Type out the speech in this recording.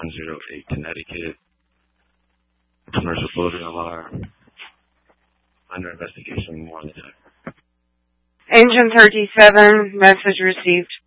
108 Connecticut. Commercial photo alarm. Under investigation, more on the time. Engine 37, message received.